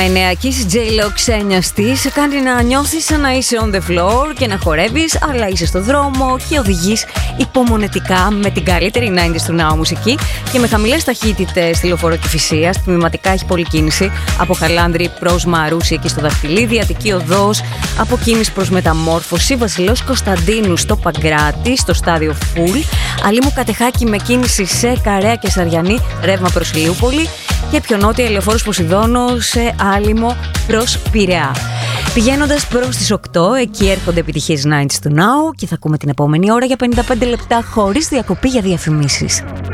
Ενεακής J-Lo ξένιαστη σε κάνει να νιώθεις σαν να είσαι on the floor και να χορεύεις, αλλά είσαι στο δρόμο και οδηγείς υπομονετικά με την καλύτερη 90s του Now μουσική και με χαμηλές ταχύτητες στη Λεωφόρο Κηφισίας. Τμηματικά έχει πολλή κίνηση από Χαλάνδρη προς Μαρούσι εκεί στο Δαχτυλίδι, Αττική Οδός, από κίνηση προς Μεταμόρφωση, Βασιλέως Κωνσταντίνου στο Παγκράτη, στο στάδιο Full, Αλήμου Κατεχάκη με κίνηση σε Καρέα και Σαριανή, ρεύμα προς Ηλιούπολη και πιο νότια Ελεοφόρος Ποσειδώνο σε Άλυμο προς Πειραιά. Πηγαίνοντας προς τις 8, εκεί έρχονται επιτυχίες 90s του Now και θα ακούμε την επόμενη ώρα για 55 λεπτά χωρίς διακοπή για διαφημίσεις.